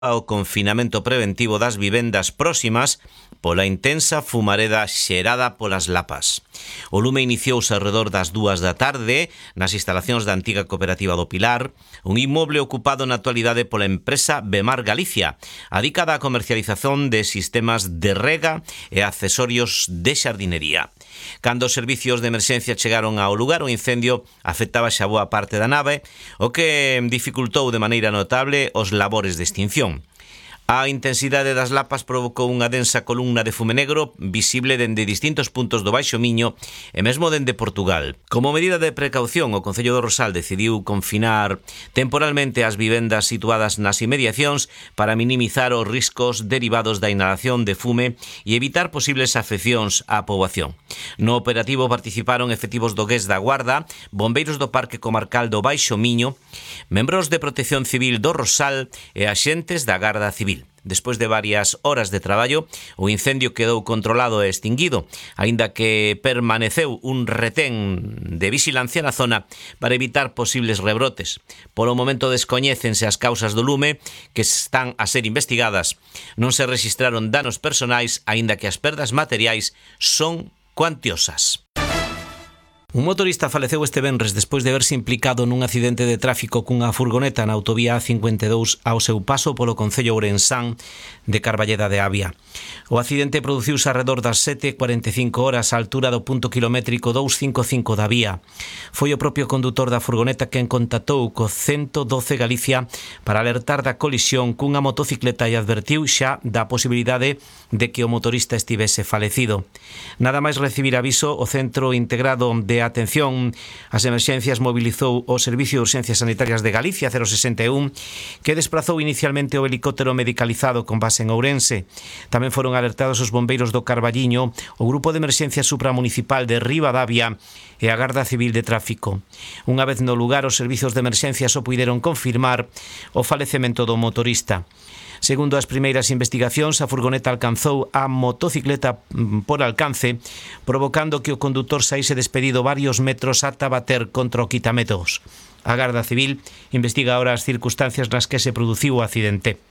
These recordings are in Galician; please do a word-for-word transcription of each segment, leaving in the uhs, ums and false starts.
ao confinamento preventivo das vivendas próximas pola intensa fumareda xerada polas lapas. O lume iniciouse alrededor das dúas da tarde nas instalacións da antiga cooperativa do Pilar, un inmoble ocupado na actualidade pola empresa Bemar Galicia, adicada á comercialización de sistemas de rega e accesorios de xardinería. Cando os servicios de emerxencia chegaron ao lugar, o incendio afectaba xa boa parte da nave, o que dificultou de maneira notable os labores de extinción. A intensidade das lapas provocou unha densa columna de fume negro visible dende distintos puntos do Baixo Miño e mesmo dende Portugal. Como medida de precaución, o Concello do Rosal decidiu confinar temporalmente as vivendas situadas nas inmediacións para minimizar os riscos derivados da inhalación de fume e evitar posibles afeccións á poboación. No operativo participaron efectivos do G E S da Guarda, bombeiros do Parque Comarcal do Baixo Miño, membros de Protección Civil do Rosal e axentes da Garda Civil. Despois de varias horas de traballo, o incendio quedou controlado e extinguido, aínda que permaneceu un retén de vixilancia na zona para evitar posibles rebrotes. Polo momento descoñécense as causas do lume, que están a ser investigadas. Non se rexistraron danos personais, aínda que as perdas materiais son cuantiosas. Un motorista faleceu este venres despois de verse implicado nun accidente de tráfico cunha furgoneta na autovía A cincuenta e dous ao seu paso polo concello ourensán de Carballeda de Avia. O accidente produciuse alrededor das sete e cuarenta e cinco horas á altura do punto kilométrico doscientos cincuenta e cinco da vía. Foi o propio condutor da furgoneta quen contactou co ciento doce Galicia para alertar da colisión cunha motocicleta e advertiu xa da posibilidade de que o motorista estivese falecido. Nada máis recibir aviso, o Centro Integrado de Atención ás Emerxencias mobilizou o Servicio de Urxencias Sanitarias de Galicia cero sesenta e un, que desplazou inicialmente o helicóptero medicalizado con base en Ourense. Tamén foron alertados os bombeiros do Carballiño, o Grupo de Emerxencia Supramunicipal de Ribadavia e a Garda Civil de Tráfico. Unha vez no lugar, os servizos de emerxencia só puideron confirmar o falecemento do motorista. Segundo as primeiras investigacións, a furgoneta alcanzou a motocicleta por alcance, provocando que o condutor saíse despedido varios metros ata bater contra o quitametros. A Garda Civil investiga ahora as circunstancias nas que se produciu o accidente.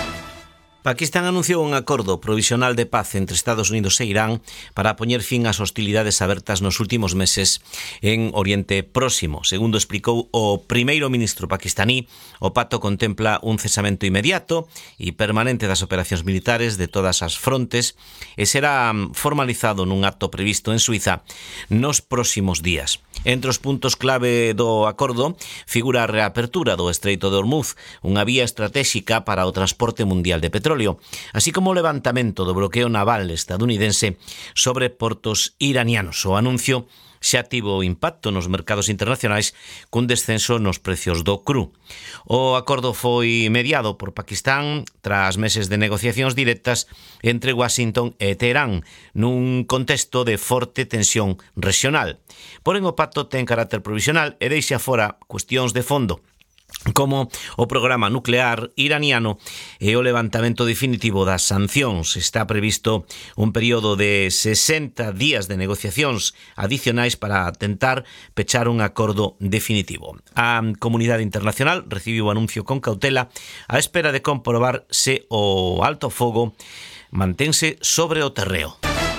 Pakistán anunciou un acordo provisional de paz entre Estados Unidos e Irán para poñer fin ás hostilidades abertas nos últimos meses en Oriente Próximo. Segundo explicou o primeiro ministro pakistaní, o pacto contempla un cesamento inmediato e permanente das operacións militares de todas as frontes e será formalizado nun acto previsto en Suiza nos próximos días. Entre os puntos clave do acordo figura a reapertura do Estreito de Hormuz, unha vía estratéxica para o transporte mundial de petróleo, así como o levantamento do bloqueo naval estadounidense sobre portos iranianos. O anuncio xa tivo impacto nos mercados internacionais cun descenso nos precios do cru. O acordo foi mediado por Pakistán tras meses de negociacións directas entre Washington e Teherán nun contexto de forte tensión regional. Porén, o pacto ten carácter provisional e deixa fora cuestións de fondo, como o programa nuclear iraniano e o levantamento definitivo das sancións. Está previsto un período de sesenta días de negociacións adicionais para tentar pechar un acordo definitivo. A comunidade internacional recibiu o anuncio con cautela á espera de comprobar se o alto fogo mantense sobre o terreo.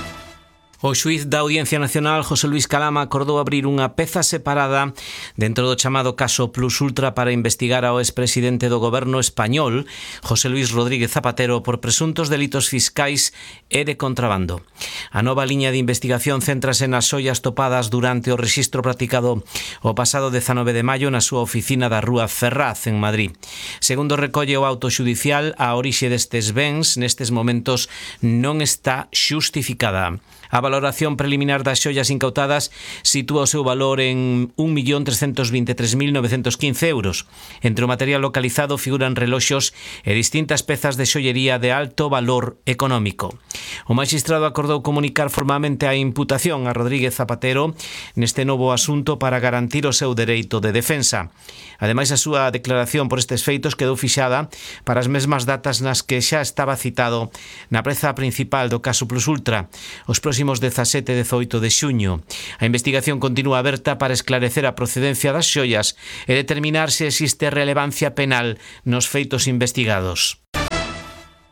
O xuíz da Audiencia Nacional, José Luis Calama, acordou abrir unha peza separada dentro do chamado caso Plus Ultra para investigar ao expresidente do goberno español, José Luis Rodríguez Zapatero, por presuntos delitos fiscais e de contrabando. A nova liña de investigación céntrase nas xoias topadas durante o rexistro practicado o pasado dezanove de maio na súa oficina da Rúa Ferraz, en Madrid. Segundo recolle o auto xudicial, a orixe destes bens nestes momentos non está xustificada. A valoración preliminar das xoias incautadas sitúa o seu valor en un millón trescentos vinte e tres mil novecentos quince euros. Entre o material localizado figuran reloxos e distintas pezas de xoiería de alto valor económico. O magistrado acordou comunicar formalmente a imputación a Rodríguez Zapatero neste novo asunto para garantir o seu dereito de defensa. Ademais, a súa declaración por estes feitos quedou fixada para as mesmas datas nas que xa estaba citado na preza principal do caso Plus Ultra, os próximos dezasete e dezoito de xuño. A investigación continúa aberta para esclarecer a procedencia das xoias e determinar se existe relevancia penal nos feitos investigados.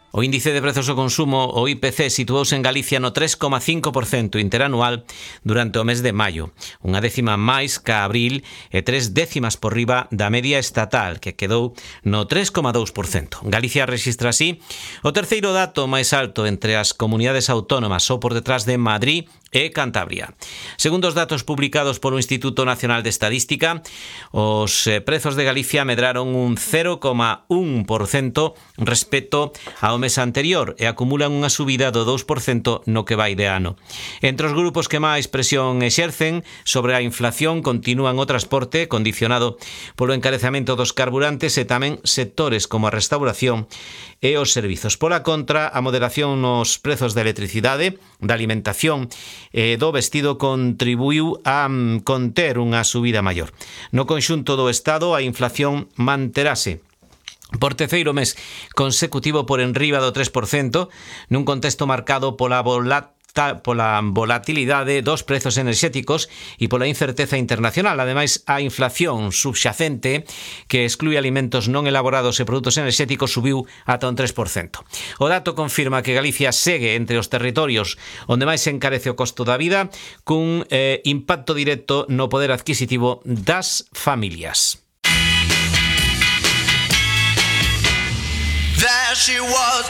O índice de prezos ao consumo, o I P C, situouse en Galicia no tres coma cinco por cento interanual durante o mes de maio, unha décima máis que a abril e tres décimas por riba da media estatal, que quedou no tres coma dous por cento. Galicia registra así o terceiro dato máis alto entre as comunidades autónomas, só por detrás de Madrid e Cantabria. Segundo os datos publicados polo Instituto Nacional de Estadística, os prezos de Galicia medraron un cero coma un por cento respecto ao mes anterior e acumulan unha subida do dous por cento no que vai de ano. Entre os grupos que máis presión exercen sobre a inflación continúan o transporte, condicionado polo encarecemento dos carburantes, e tamén sectores como a restauración e os servizos. Pola contra, a moderación nos prezos da electricidade, da alimentación e do vestido contribuiu a conter unha subida maior. No conxunto do Estado, a inflación manterase por terceiro mes consecutivo por enriba do tres por cento, nun contexto marcado pola volat pola volatilidade dos prezos enerxéticos e pola incerteza internacional. Ademais, a inflación subxacente, que exclui alimentos non elaborados e produtos enerxéticos, subiu ata un tres por cento. O dato confirma que Galicia segue entre os territorios onde máis se encarece o costo da vida, cun eh, impacto directo no poder adquisitivo das familias. There she was.